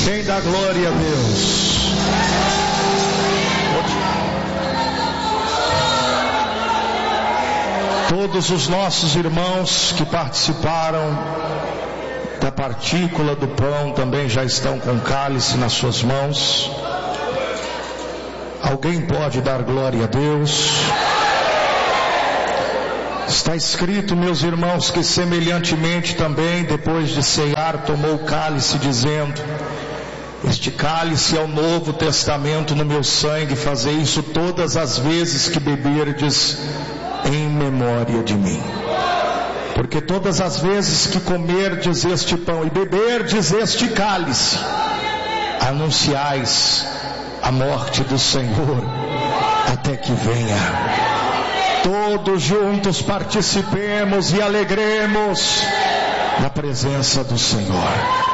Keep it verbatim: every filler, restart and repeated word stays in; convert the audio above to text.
Quem dá glória a Deus? Todos os nossos irmãos que participaram da partícula do pão também já estão com o cálice nas suas mãos. Alguém pode dar glória a Deus? Está escrito, meus irmãos, que semelhantemente também, depois de ceiar, tomou o cálice, dizendo: este cálice é o novo testamento no meu sangue, fazei isso todas as vezes que beberdes em memória de mim. Porque todas as vezes que comerdes este pão e beberdes este cálice, anunciais a morte do Senhor até que venha. Todos juntos participemos e alegremos na presença do Senhor.